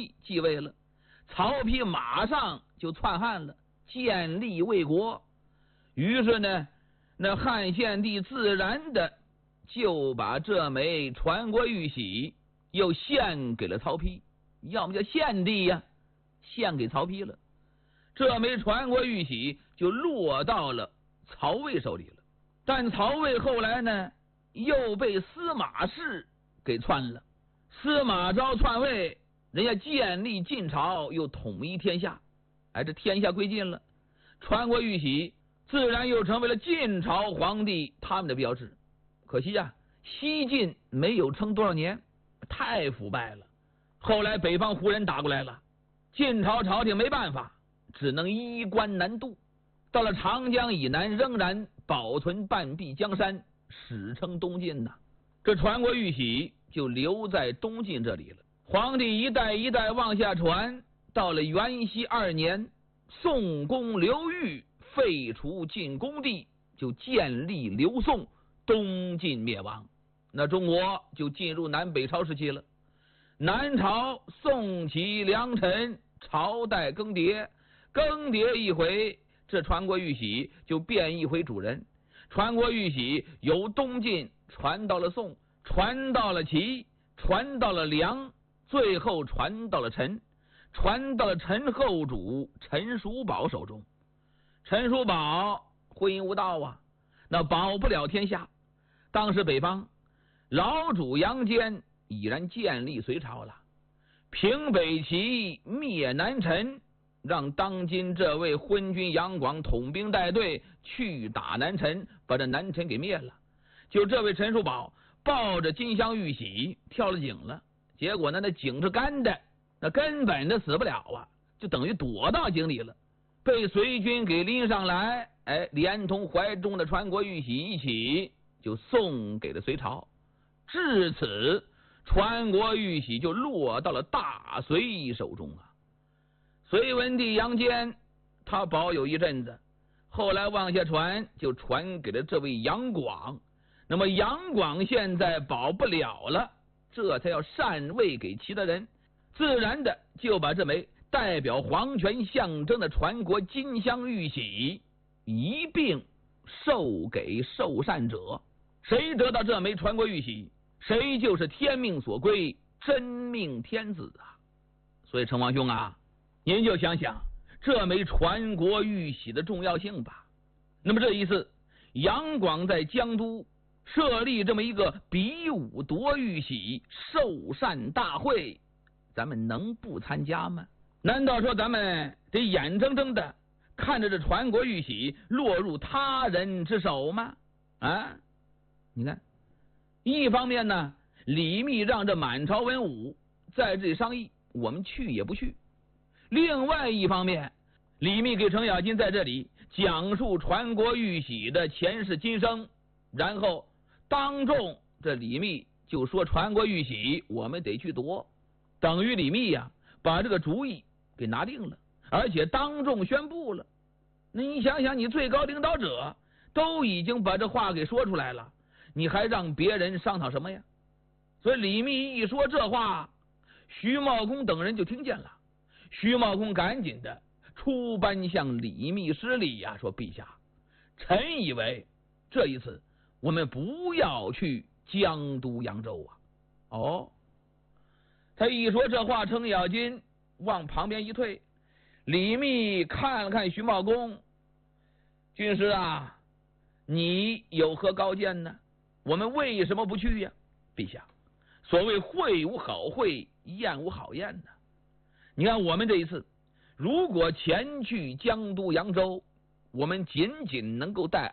丕继位了，曹丕马上就篡汉了，建立魏国。于是呢，那汉献帝自然的就把这枚传国玉玺又献给了曹丕，要么叫献帝呀，献给曹丕了。这枚传国玉玺就落到了曹魏手里了。但曹魏后来呢，又被司马氏给篡了。司马昭篡位，人家建立晋朝，又统一天下，这天下归晋了。传国玉玺自然又成为了晋朝皇帝他们的标志。可惜啊，西晋没有撑多少年，太腐败了。后来北方胡人打过来了，晋朝朝廷没办法，只能衣冠南渡，到了长江以南，仍然保存半壁江山，史称东晋呐。这传国玉玺就留在东晋这里了。皇帝一代一代往下传，到了元熙2年，宋公刘裕废除晋恭帝，就建立刘宋，东晋灭亡。那中国就进入南北朝时期了。南朝宋齐梁陈，朝代更迭，更迭一回，这传国玉玺就变一回主人。传国玉玺由东晋传到了宋，传到了齐，传到了梁，最后传到了陈，传到了陈后主陈叔宝手中。陈叔宝婚姻无道啊，那保不了天下。当时北方老主杨坚已然建立隋朝了，平北齐，灭南陈，让当今这位昏君杨广统兵带队去打南陈，把这南陈给灭了。就这位陈叔宝抱着金镶玉玺跳了井了，结果呢，那井是干的，那根本的死不了啊，就等于躲到井里了，被隋军给拎上来，连同怀中的传国玉玺一起就送给了隋朝。至此，传国玉玺就落到了大隋手中啊。隋文帝杨坚他保有一阵子，后来往下传就传给了这位杨广。那么杨广现在保不了了，这才要禅位给其他人，自然的就把这枚代表皇权象征的传国金镶玉玺一并授给受禅者。谁得到这枚传国玉玺，谁就是天命所归，真命天子啊。所以陈王兄啊，您就想想这枚传国玉玺的重要性吧。那么这一次杨广在江都设立这么一个比武夺玉玺授禅大会，咱们能不参加吗？难道说咱们得眼睁睁的看着这传国玉玺落入他人之手吗？你看，一方面呢，李密让这满朝文武在这里商议，我们去也不去；另外一方面，李密给程咬金在这里讲述传国玉玺的前世今生，然后当众这李密就说传国玉玺我们得去夺，等于李密呀把这个主意给拿定了，而且当众宣布了。那你想想，你最高领导者都已经把这话给说出来了，你还让别人商讨什么呀？所以李密一说这话，徐茂公等人就听见了。徐茂公赶紧的出班向李密施礼呀，说陛下，臣以为这一次我们不要去江都扬州啊。他一说这话，程咬金往旁边一退。李密看了看徐茂公，军师啊，你有何高见呢？我们为什么不去呀？陛下，所谓会无好会，宴无好宴呢。你看我们这一次如果前去江都扬州，我们仅仅能够带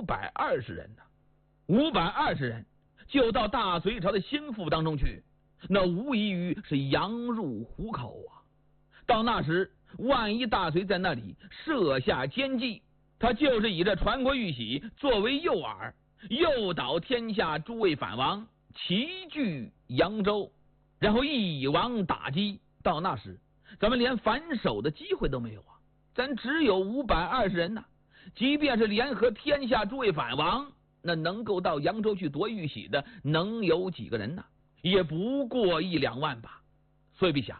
520人呢，520人就到大隋朝的心腹当中去，那无异于是羊入虎口啊。到那时万一大隋在那里设下奸计，他就是以这传国玉玺作为诱饵，诱导天下诸位反王齐聚扬州，然后一网打尽。到那时咱们连反手的机会都没有啊，咱只有520人呐。即便是联合天下诸位反王，那能够到扬州去夺玉玺的能有几个人呢？也不过1-2万吧。所以陛下，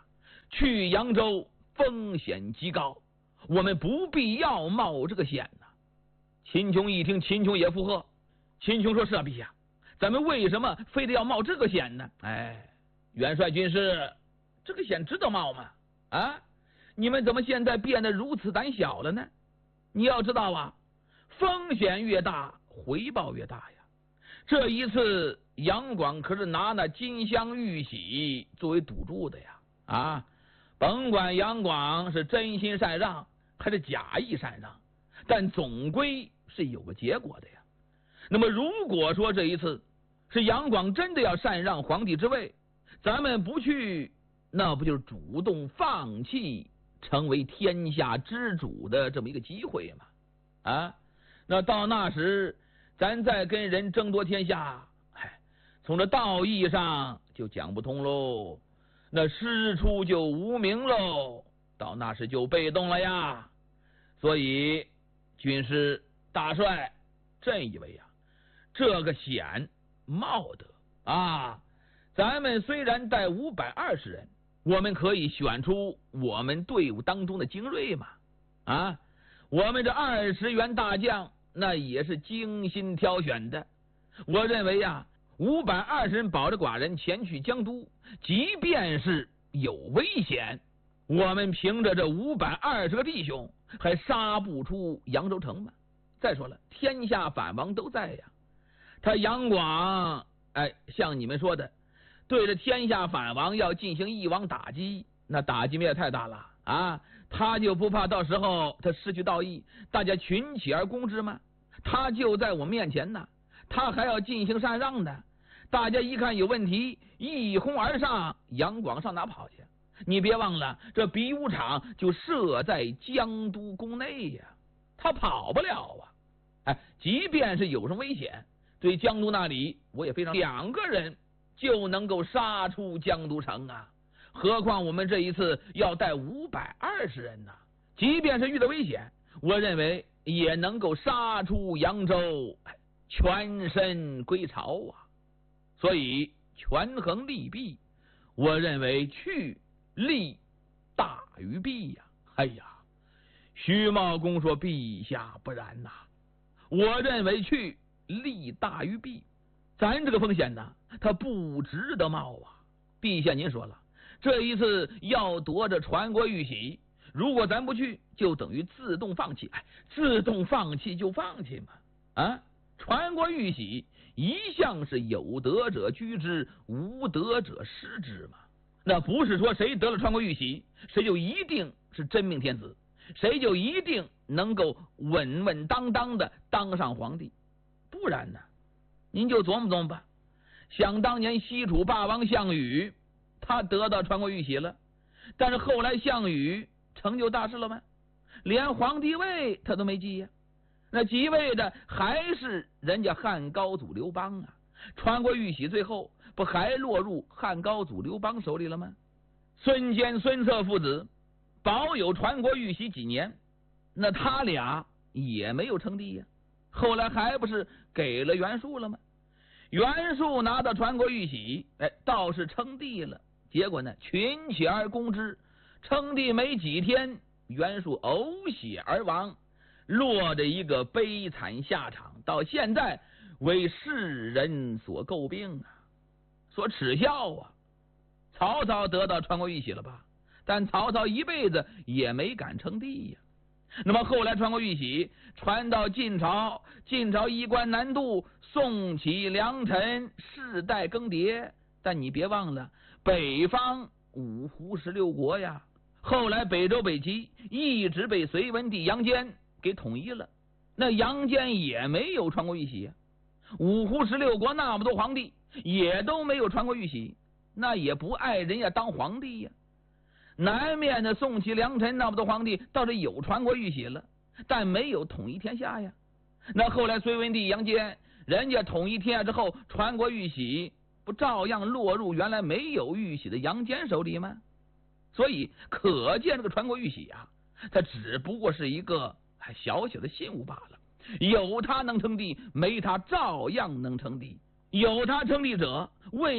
去扬州风险极高，我们不必要冒这个险呐。秦琼一听，秦琼也附和。秦琼说：“是啊，陛下，咱们为什么非得要冒这个险呢？元帅军师，这个险值得冒吗？啊，你们怎么现在变得如此胆小了呢？你要知道啊，风险越大，回报越大呀。这一次杨广可是拿那金镶玉玺作为赌注的呀！啊，甭管杨广是真心禅让还是假意禅让，但总归是有个结果的呀。那么如果说这一次是杨广真的要禅让皇帝之位，咱们不去，那不就是主动放弃成为天下之主的这么一个机会吗？啊，那到那时咱再跟人争夺天下，从这道义上就讲不通喽，那师出就无名喽，到那时就被动了呀。所以军师大帅，朕以为呀，这个险冒得啊。咱们虽然带520人，我们可以选出我们队伍当中的精锐嘛。啊，我们这20员大将那也是精心挑选的。我认为呀，520人保着寡人前去江都，即便是有危险，我们凭着这520个弟兄还杀不出扬州城吗？再说了，天下反王都在呀，他杨广像你们说的，对着天下反王要进行一网打尽，那打击面也太大了啊！他就不怕到时候他失去道义，大家群起而攻之吗？他就在我面前呢，他还要进行禅让呢。大家一看有问题，一哄而上，杨广上哪跑去？你别忘了，这比武场就设在江都宫内呀，他跑不了啊！即便是有什么危险，对江都那里我也非常2个人就能够杀出江都城啊！何况我们这一次要带520人呢，即便是遇到危险，我认为也能够杀出扬州，全身归朝啊！所以权衡利弊，我认为去利大于弊呀！徐茂公说：“陛下不然呐，我认为去利大于弊，咱这个风险呢，它不值得冒啊！陛下您说了，这一次要夺着传国玉玺，如果咱不去，就等于自动放弃。自动放弃就放弃嘛！传国玉玺一向是有德者居之，无德者失之嘛。那不是说谁得了传国玉玺，谁就一定是真命天子，谁就一定能够稳稳当当的当上皇帝。不然呢，您就琢磨琢磨吧。想当年西楚霸王项羽，他得到传国玉玺了，但是后来项羽成就大事了吗？连皇帝位他都没继呀。那即位的还是人家汉高祖刘邦啊，传国玉玺最后不还落入汉高祖刘邦手里了吗？孙坚、孙策父子保有传国玉玺几年，那他俩也没有称帝呀。后来还不是给了袁术了吗？袁术拿到传国玉玺，倒是称帝了。结果呢，群起而攻之，称帝没几天，袁术呕血而亡，落着一个悲惨下场，到现在为世人所诟病啊，所耻笑啊。曹操得到传国玉玺了吧？但曹操一辈子也没敢称帝呀。那么后来传国玉玺传到晋朝，晋朝衣冠南渡，宋起良臣，世代更迭。但你别忘了，北方五胡16国呀，后来北周北齐一直被隋文帝杨坚给统一了，那杨坚也没有传国玉玺，五胡16国那么多皇帝也都没有传国玉玺，那也不爱人家当皇帝呀。南面的宋齐梁陈那么多皇帝倒是有传国玉玺了，但没有统一天下呀。那后来隋文帝杨坚人家统一天下之后，传国玉玺不照样落入原来没有玉玺的杨坚手里吗？所以可见这个传国玉玺啊，它只不过是一个小小的信物罢了。有他能称帝，没他照样能称帝。有他称帝者为